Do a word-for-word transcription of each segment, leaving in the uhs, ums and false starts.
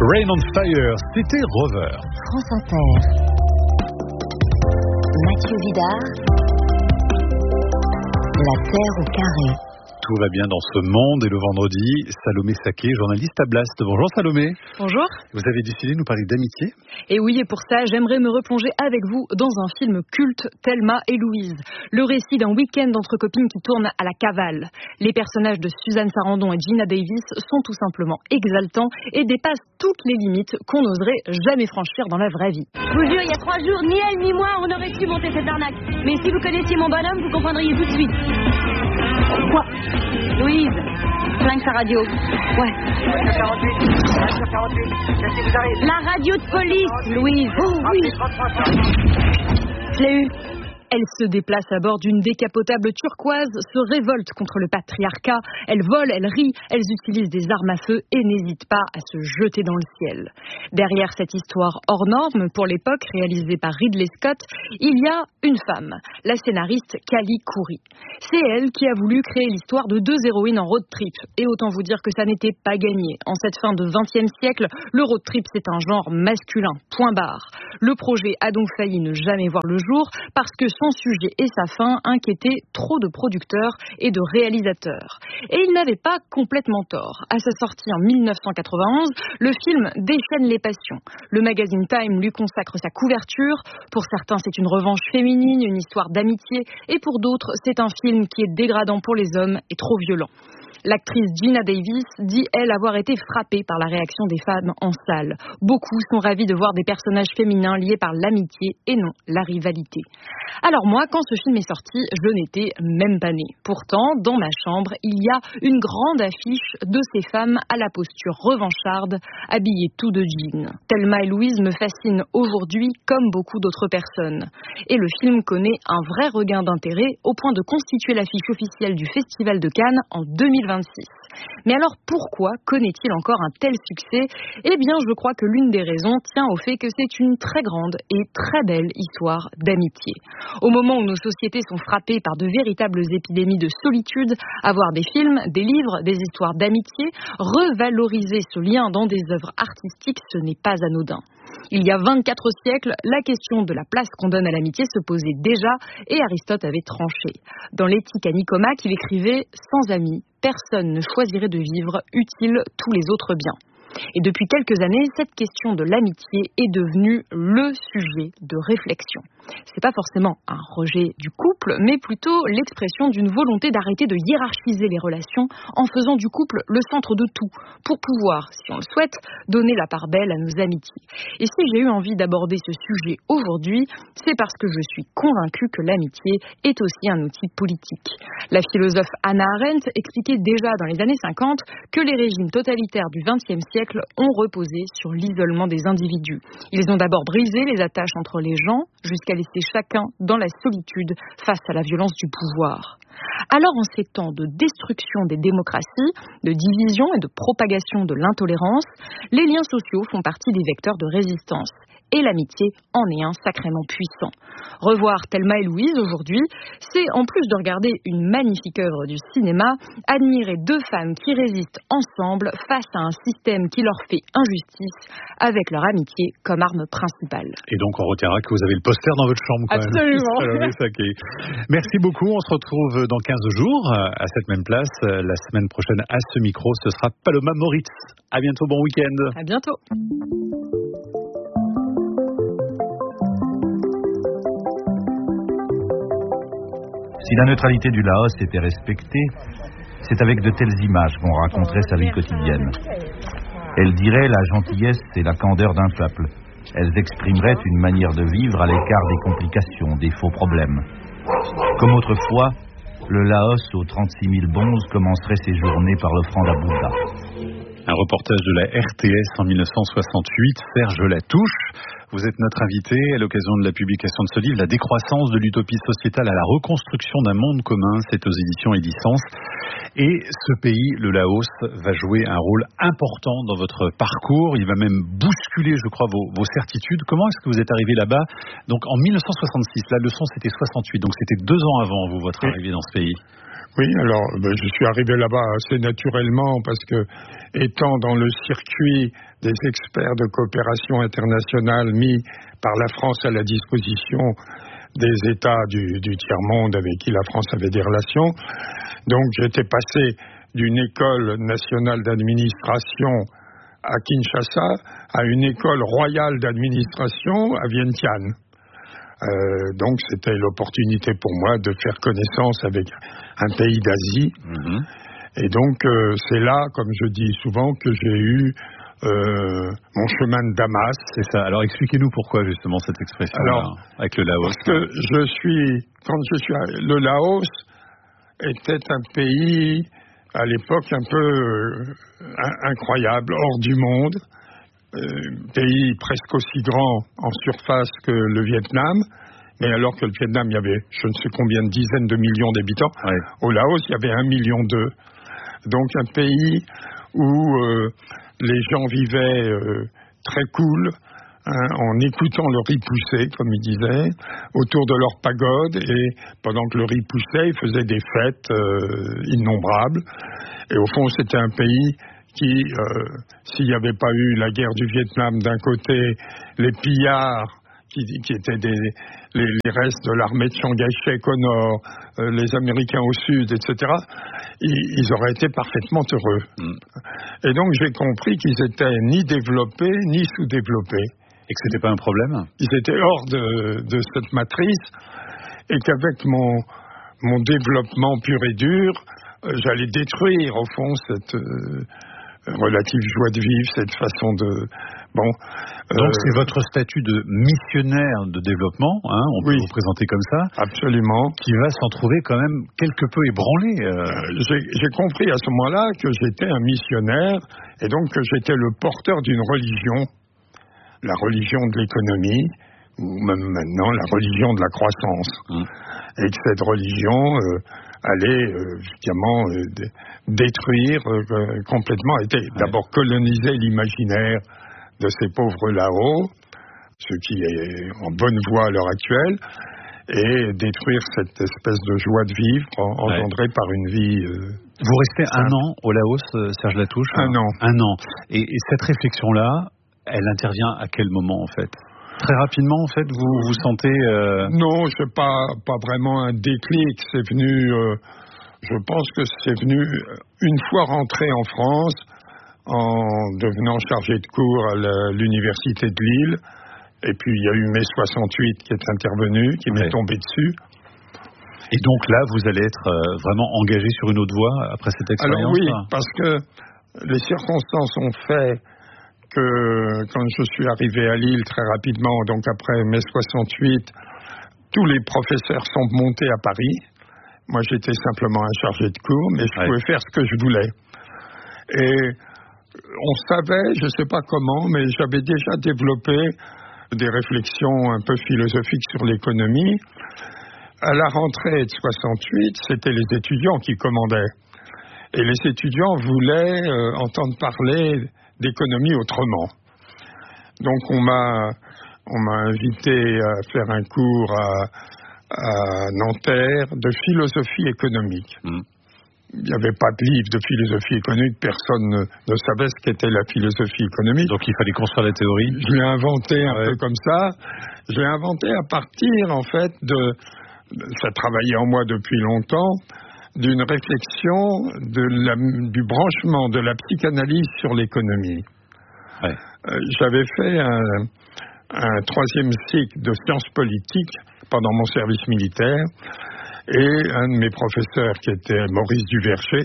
Rain on Fire, c'était Rover. France Inter. Mathieu Vidard. La Terre au carré. Tout va bien dans ce monde et le vendredi, Salomé Saké, journaliste à Blast. Bonjour Salomé. Bonjour. Vous avez décidé de nous parler d'amitié ? Et oui, et pour ça, j'aimerais me replonger avec vous dans un film culte, Thelma et Louise. Le récit d'un week-end entre copines qui tourne à la cavale. Les personnages de Suzanne Sarandon et Geena Davis sont tout simplement exaltants et dépassent toutes les limites qu'on n'oserait jamais franchir dans la vraie vie. Je vous jure, il y a trois jours, ni elle ni moi, on aurait pu monter cette arnaque. Mais si vous connaissiez mon bonhomme, vous comprendriez tout de suite. Quoi ? Louise, flingue sa radio. Ouais. La radio de police, Louise. Oh oui. Je l'ai eu. Elle se déplace à bord d'une décapotable turquoise, se révolte contre le patriarcat. Elle vole, elle rit, elles utilisent des armes à feu et n'hésitent pas à se jeter dans le ciel. Derrière cette histoire hors norme, pour l'époque, réalisée par Ridley Scott, il y a une femme, la scénariste Callie Khouri. C'est elle qui a voulu créer l'histoire de deux héroïnes en road trip. Et autant vous dire que ça n'était pas gagné. En cette fin de vingtième siècle, le road trip c'est un genre masculin, point barre. Le projet a donc failli ne jamais voir le jour parce que son sujet et sa fin inquiétaient trop de producteurs et de réalisateurs. Et il n'avait pas complètement tort. À sa sortie en dix-neuf cent quatre-vingt-onze, le film déchaîne les passions. Le magazine Time lui consacre sa couverture. Pour certains, c'est une revanche féminine, une histoire d'amitié. Et pour d'autres, c'est un film qui est dégradant pour les hommes et trop violent. L'actrice Geena Davis dit, elle, avoir été frappée par la réaction des femmes en salle. Beaucoup sont ravis de voir des personnages féminins liés par l'amitié et non la rivalité. Alors moi, quand ce film est sorti, je n'étais même pas née. Pourtant, dans ma chambre, il y a une grande affiche de ces femmes à la posture revancharde, habillées tout de jean. Thelma et Louise me fascinent aujourd'hui comme beaucoup d'autres personnes. Et le film connaît un vrai regain d'intérêt au point de constituer l'affiche officielle du Festival de Cannes en deux mille vingt-six. Mais alors pourquoi connaît-il encore un tel succès ? Eh bien, je crois que l'une des raisons tient au fait que c'est une très grande et très belle histoire d'amitié. Au moment où nos sociétés sont frappées par de véritables épidémies de solitude, avoir des films, des livres, des histoires d'amitié, revaloriser ce lien dans des œuvres artistiques, ce n'est pas anodin. Il y a vingt-quatre siècles, la question de la place qu'on donne à l'amitié se posait déjà et Aristote avait tranché. Dans l'Éthique à Nicomaque, il écrivait « Sans amis, personne ne choisirait de vivre, utile tous les autres biens ». Et depuis quelques années, cette question de l'amitié est devenue le sujet de réflexion. C'est pas forcément un rejet du couple, mais plutôt l'expression d'une volonté d'arrêter de hiérarchiser les relations en faisant du couple le centre de tout, pour pouvoir, si on le souhaite, donner la part belle à nos amitiés. Et si j'ai eu envie d'aborder ce sujet aujourd'hui, c'est parce que je suis convaincue que l'amitié est aussi un outil politique. La philosophe Hannah Arendt expliquait déjà dans les années cinquante que les régimes totalitaires du vingtième siècle ont reposé sur l'isolement des individus. Ils ont d'abord brisé les attaches entre les gens, jusqu'à laisser chacun dans la solitude face à la violence du pouvoir. Alors, en ces temps de destruction des démocraties, de division et de propagation de l'intolérance, les liens sociaux font partie des vecteurs de résistance. Et l'amitié en est un sacrément puissant. Revoir Thelma et Louise aujourd'hui, c'est en plus de regarder une magnifique œuvre du cinéma, admirer deux femmes qui résistent ensemble face à un système qui leur fait injustice, avec leur amitié comme arme principale. Et donc on retiendra que vous avez le poster dans votre chambre quand Absolument. même. Absolument. Merci beaucoup, on se retrouve dans quinze jours à cette même place. La semaine prochaine à ce micro, ce sera Paloma Moritz. À bientôt, bon week-end. À bientôt. Si la neutralité du Laos était respectée, c'est avec de telles images qu'on raconterait sa vie quotidienne. Elles diraient la gentillesse et la candeur d'un peuple. Elles exprimeraient une manière de vivre à l'écart des complications, des faux problèmes. Comme autrefois, le Laos aux trente-six mille bonzes commencerait ses journées par l'offrande à Bouddha. Un reportage de la R T S en dix-neuf cent soixante-huit, Serge Latouche. Vous êtes notre invité à l'occasion de la publication de ce livre, La décroissance de l'utopie sociétale à la reconstruction d'un monde commun. C'est aux éditions Edicence. Et ce pays, le Laos, va jouer un rôle important dans votre parcours. Il va même bousculer, je crois, vos, vos certitudes. Comment est-ce que vous êtes arrivé là-bas ? Donc en dix-neuf cent soixante-six, la leçon c'était soixante-huit, donc c'était deux ans avant vous, votre arrivée dans ce pays. Oui, alors ben, je suis arrivé là-bas assez naturellement parce que, étant dans le circuit des experts de coopération internationale mis par la France à la disposition des États du, du tiers-monde avec qui la France avait des relations, donc j'étais passé d'une école nationale d'administration à Kinshasa à une école royale d'administration à Vientiane. Euh, donc c'était l'opportunité pour moi de faire connaissance avec un pays d'Asie. Mmh. Et donc euh, c'est là, comme je dis souvent, que j'ai eu euh, mon chemin de Damas. C'est ça. Alors expliquez-nous pourquoi justement cette expression Alors, avec le Laos. Parce que je suis, quand je suis, le Laos était un pays à l'époque un peu euh, incroyable, hors du monde. Euh, pays presque aussi grand en surface que le Vietnam, mais alors que le Vietnam, il y avait je ne sais combien de dizaines de millions d'habitants, ouais. Au Laos, il y avait un million deux. Donc un pays où euh, les gens vivaient euh, très cool, hein, en écoutant le riz pousser, comme ils disaient, autour de leur pagode, et pendant que le riz poussait, ils faisaient des fêtes euh, innombrables. Et au fond, c'était un pays qui, euh, s'il n'y avait pas eu la guerre du Vietnam d'un côté, les pillards, qui, qui étaient des, les, les restes de l'armée de Chiang Kai-shek au nord, euh, les Américains au sud, et cetera, ils, ils auraient été parfaitement heureux. Mm. Et donc j'ai compris qu'ils étaient ni développés, ni sous-développés. Et que ce n'était pas un problème ? Ils étaient hors de, de cette matrice, et qu'avec mon, mon développement pur et dur, euh, j'allais détruire, au fond, cette... Euh, relative joie de vivre, cette façon de... Bon. Donc euh, c'est votre statut de missionnaire de développement, hein, on peut oui, vous présenter comme ça. Absolument. Qui va s'en trouver quand même quelque peu ébranlé. Euh... Euh, j'ai, j'ai compris à ce moment-là que j'étais un missionnaire et donc que j'étais le porteur d'une religion, la religion de l'économie, ou même maintenant la religion de la croissance. Mmh. Et que cette religion... Euh, allait euh, évidemment euh, d- détruire euh, complètement, était ouais. d'abord coloniser l'imaginaire de ces pauvres là-haut, ce qui est en bonne voie à l'heure actuelle, et détruire cette espèce de joie de vivre en, ouais. engendrée par une vie... Euh, Vous restez simple. un an au Laos, Serge Latouche ? Un an. Un an. Et, et cette réflexion-là, elle intervient à quel moment en fait ? Très rapidement, en fait, vous vous sentez... Euh... Non, c'est pas, pas vraiment un déclic. C'est venu... Euh, je pense que c'est venu une fois rentré en France, en devenant chargé de cours à la, l'université de Lille. Et puis, il y a eu mai soixante-huit qui est intervenu, qui m'est ouais. tombé dessus. Et donc là, vous allez être euh, vraiment engagé sur une autre voie après cette expérience ? Alors oui, parce que les circonstances ont fait... que quand je suis arrivé à Lille très rapidement, donc après mai soixante-huit, tous les professeurs sont montés à Paris. Moi, j'étais simplement un chargé de cours, mais je ouais. pouvais faire ce que je voulais. Et on savait, je ne sais pas comment, mais j'avais déjà développé des réflexions un peu philosophiques sur l'économie. À la rentrée de soixante-huit, c'était les étudiants qui commandaient. Et les étudiants voulaient euh, entendre parler d'économie autrement. Donc on m'a, on m'a invité à faire un cours à, à Nanterre de philosophie économique. Mmh. Il n'y avait pas de livre de philosophie économique, personne ne, ne savait ce qu'était la philosophie économique. Donc il fallait construire la théorie. Je l'ai inventé un ouais. peu comme ça. Je l'ai inventé à partir, en fait, de... ça travaillait en moi depuis longtemps, d'une réflexion de la, du branchement de la psychanalyse sur l'économie. Ouais. Euh, j'avais fait un, un troisième cycle de sciences politiques pendant mon service militaire, et un de mes professeurs, qui était Maurice Duverger,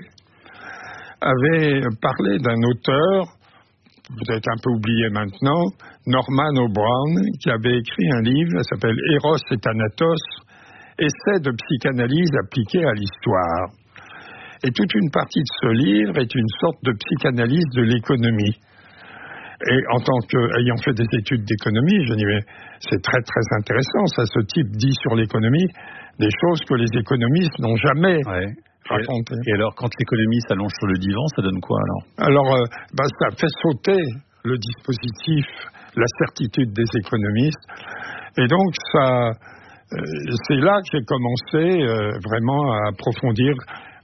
avait parlé d'un auteur, peut-être un peu oublié maintenant, Norman O'Brien, qui avait écrit un livre, ça s'appelle Eros et Thanatos, essai de psychanalyse appliqué à l'histoire. Et toute une partie de ce livre est une sorte de psychanalyse de l'économie. Et en tant qu'ayant fait des études d'économie, je dis, mais c'est très très intéressant, ça, ce type dit sur l'économie des choses que les économistes n'ont jamais ouais. racontées. Et alors, quand l'économie s'allonge sur le divan, ça donne quoi alors Alors, euh, bah, ça fait sauter le dispositif, la certitude des économistes. Et donc, ça... Euh, c'est là que j'ai commencé euh, vraiment à approfondir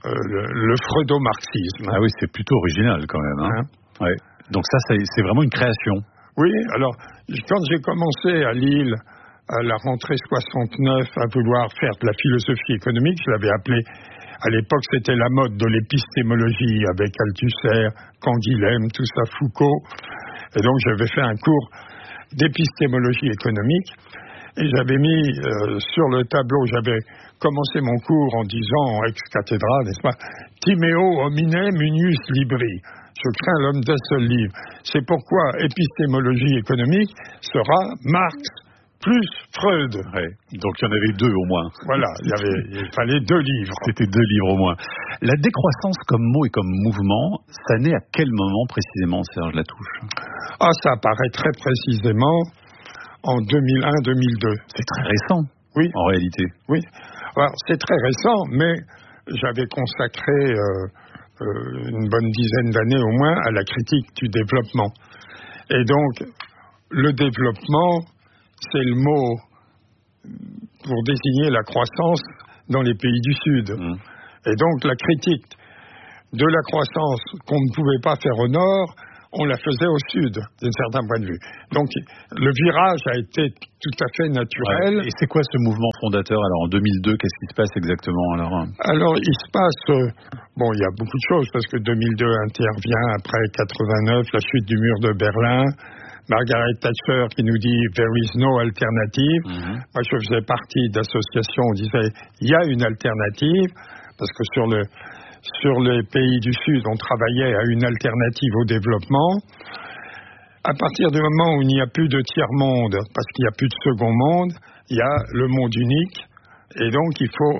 euh, le, le freudo-marxisme. Ah oui, c'est plutôt original quand même. Hein. Hein ouais. Donc ça, c'est, c'est vraiment une création. Oui, alors, quand j'ai commencé à Lille, à la rentrée soixante-neuf, à vouloir faire de la philosophie économique, je l'avais appelé, à l'époque, c'était la mode de l'épistémologie, avec Althusser, Canguilhem, tout ça, Foucault. Et donc, j'avais fait un cours d'épistémologie économique, et j'avais mis euh, sur le tableau, j'avais commencé mon cours en disant, ex cathedra, n'est-ce pas, Timeo homine munius libri. Je crains l'homme d'un seul livre. C'est pourquoi épistémologie économique sera Marx plus Freud. Ouais. Donc il y en avait deux au moins. Voilà, il, y avait, il fallait deux livres. C'était deux livres au moins. La décroissance comme mot et comme mouvement, ça naît à quel moment précisément, Serge Latouche ? Ah, ça apparaît très précisément en deux mille un deux mille deux. C'est très récent, oui, en réalité. Oui, alors c'est très récent, mais j'avais consacré euh, euh, une bonne dizaine d'années au moins à la critique du développement. Et donc, le développement, c'est le mot pour désigner la croissance dans les pays du Sud. Mmh. Et donc, la critique de la croissance qu'on ne pouvait pas faire au Nord, on la faisait au Sud, d'un certain point de vue. Donc, le virage a été tout à fait naturel. Ouais. Et c'est quoi ce mouvement fondateur ? Alors, en deux mille deux, qu'est-ce qui se passe exactement alors ? Alors, il se passe... Euh, bon, il y a beaucoup de choses, parce que deux mille deux intervient après quatre-vingt-neuf, la chute du mur de Berlin. Margaret Thatcher qui nous dit « There is no alternative mm-hmm. ». Moi, je faisais partie d'associations où on disait « Il y a une alternative », parce que sur, le, sur les pays du Sud, on travaillait à une alternative au développement. À partir du moment où il n'y a plus de tiers-monde, parce qu'il n'y a plus de second monde, il y a le monde unique. Et donc, il faut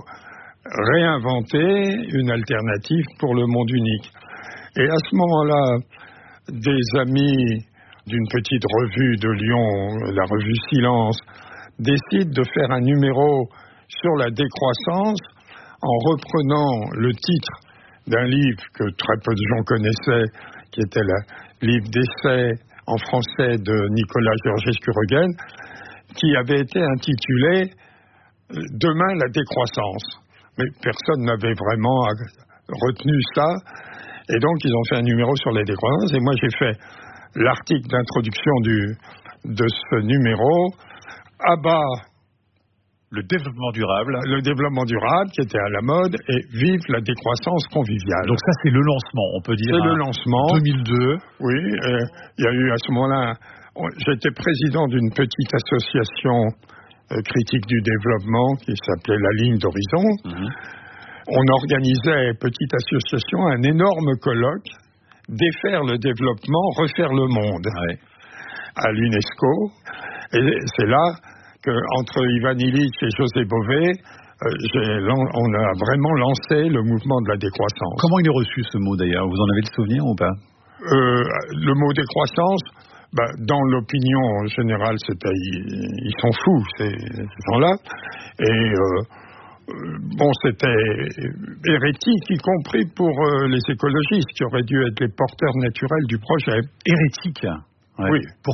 réinventer une alternative pour le monde unique. Et à ce moment-là, des amis d'une petite revue de Lyon, la revue Silence, décide de faire un numéro sur la décroissance en reprenant le titre d'un livre que très peu de gens connaissaient, qui était le livre d'essai en français de Nicolas Georgescu-Roegen, qui avait été intitulé « Demain la décroissance ». Mais personne n'avait vraiment retenu ça, et donc ils ont fait un numéro sur la décroissance, et moi j'ai fait l'article d'introduction du, de ce numéro, à bas le développement durable, le développement durable qui était à la mode, et vive la décroissance conviviale. Donc ça c'est le lancement, on peut dire. C'est le lancement. deux mille deux. Oui, il y a eu à ce moment-là, j'étais président d'une petite association euh, critique du développement qui s'appelait La Ligne d'Horizon. Mmh. On organisait, petite association, un énorme colloque, défaire le développement, refaire le monde, ouais. à l'UNESCO. Et c'est là qu'entre Ivan Illich et José Bové, euh, on a vraiment lancé le mouvement de la décroissance. Comment il est reçu ce mot d'ailleurs ? Vous en avez le souvenir ou pas ? euh, Le mot décroissance, bah, dans l'opinion générale, c'était, ils, ils sont fous, ces, ces gens-là. Et... Euh, Bon, c'était hérétique, y compris pour euh, les écologistes, qui auraient dû être les porteurs naturels du projet. Hérétique ? Ouais. Oui. Pourquoi ?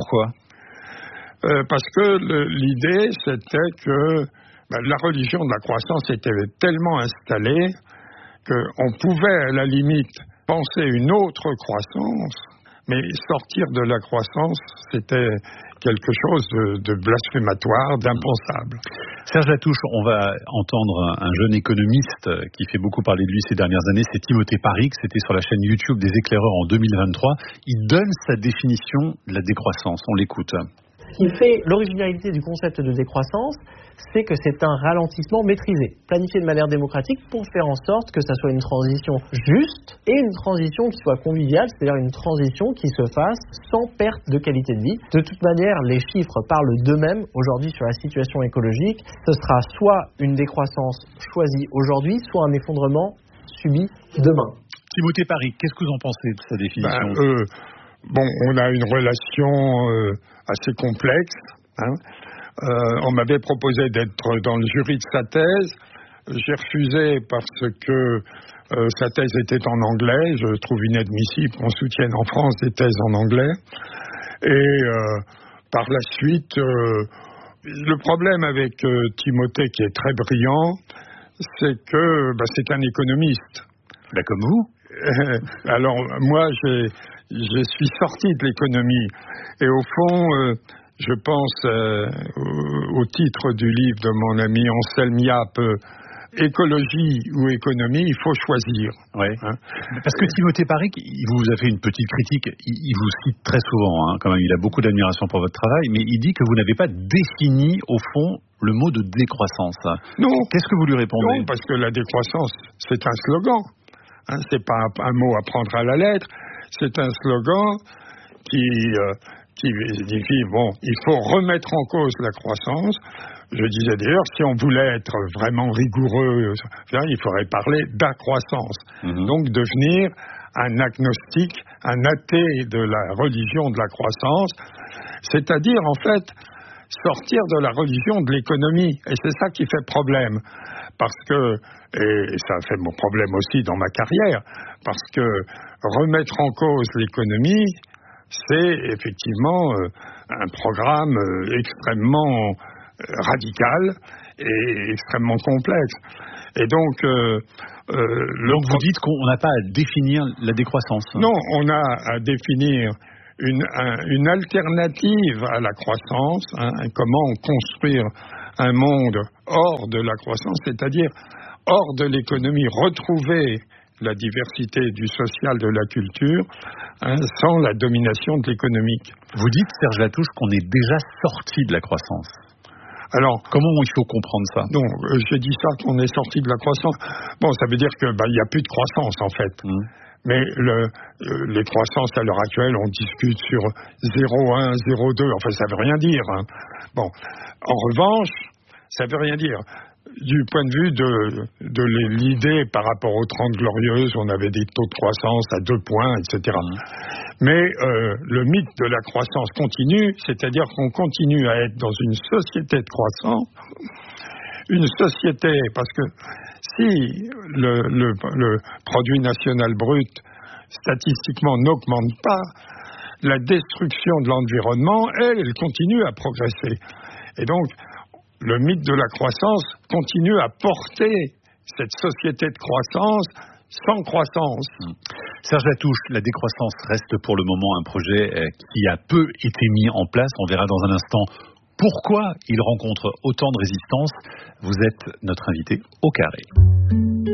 euh, Parce que le, l'idée, c'était que ben, la religion de la croissance était tellement installée qu'on pouvait, à la limite, penser une autre croissance, mais sortir de la croissance, c'était quelque chose de, de blasphématoire, d'impensable. Serge Latouche, on va entendre un jeune économiste qui fait beaucoup parler de lui ces dernières années, c'est Timothée Parrique, c'était sur la chaîne YouTube des Éclaireurs en deux mille vingt-trois. Il donne sa définition de la décroissance, on l'écoute. Ce qui fait l'originalité du concept de décroissance, c'est que c'est un ralentissement maîtrisé, planifié de manière démocratique pour faire en sorte que ça soit une transition juste et une transition qui soit conviviale, c'est-à-dire une transition qui se fasse sans perte de qualité de vie. De toute manière, les chiffres parlent d'eux-mêmes aujourd'hui sur la situation écologique. Ce sera soit une décroissance choisie aujourd'hui, soit un effondrement subi demain. Timothée Parrique, qu'est-ce que vous en pensez de sa définition ? ben, euh, Bon, on a une relation euh, assez complexe. Hein. Euh, on m'avait proposé d'être dans le jury de sa thèse. J'ai refusé parce que euh, sa thèse était en anglais. Je trouve inadmissible qu'on soutienne en France des thèses en anglais. Et euh, par la suite, euh, le problème avec euh, Timothée, qui est très brillant, c'est que bah, c'est un économiste. Bah comme vous. Euh, alors moi, je, je suis sorti de l'économie et au fond, euh, je pense euh, au, au titre du livre de mon ami Anselme Yapp, euh, écologie ou économie, il faut choisir. Ouais. Hein. Parce que Timothée Paric, il vous a fait une petite critique, il, il vous cite très souvent, hein, quand même, il a beaucoup d'admiration pour votre travail, mais il dit que vous n'avez pas défini, au fond, le mot de décroissance. Non. Qu'est-ce que vous lui répondez? Non, parce que la décroissance, c'est un slogan. Hein, c'est pas un, un mot à prendre à la lettre, c'est un slogan qui, euh, qui signifie, bon, il faut remettre en cause la croissance. Je disais d'ailleurs, si on voulait être vraiment rigoureux, il faudrait parler d'accroissance. Mmh. Donc devenir un agnostique, un athée de la religion de la croissance, c'est-à-dire en fait sortir de la religion de l'économie. Et c'est ça qui fait problème. Parce que, et ça a fait mon problème aussi dans ma carrière, parce que remettre en cause l'économie, c'est effectivement un programme extrêmement radical et extrêmement complexe. Et donc... Euh, euh, donc vous dites qu'on n'a pas à définir la décroissance. Non, on a à définir une, un, une alternative à la croissance, hein, comment construire un monde hors de la croissance, c'est-à-dire hors de l'économie, retrouver la diversité du social, de la culture, hein, sans la domination de l'économique. Vous dites, Serge Latouche, qu'on est déjà sorti de la croissance. Alors, comment il faut comprendre ça? Non, euh, j'ai dit ça, qu'on est sorti de la croissance. Bon, ça veut dire que bah, il n'y a plus de croissance, en fait. Mmh. Mais le, euh, les croissances à l'heure actuelle, on discute sur zéro virgule un, zéro virgule deux, enfin ça ne veut rien dire. Hein. Bon, en revanche, ça ne veut rien dire. Du point de vue de, de l'idée par rapport aux trente glorieuses, on avait des taux de croissance à deux points, et cetera. Mmh. Mais euh, le mythe de la croissance continue, c'est-à-dire qu'on continue à être dans une société de croissance, une société, parce que si le, le, le produit national brut statistiquement n'augmente pas, la destruction de l'environnement, elle, elle continue à progresser. Et donc, le mythe de la croissance continue à porter cette société de croissance sans croissance. Mmh. Serge Latouche, la décroissance reste pour le moment un projet qui a peu été mis en place. On verra dans un instant pourquoi il rencontre autant de résistance. Vous êtes notre invité au carré.